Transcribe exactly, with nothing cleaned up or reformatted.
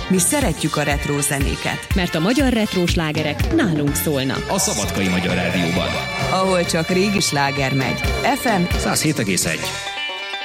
Mi szeretjük a retró zenéket. Mert a magyar retró slágerek nálunk szólnak. A Szabadkai Magyar Rádióban. Ahol csak régi sláger megy. ef em száz hét egész egy.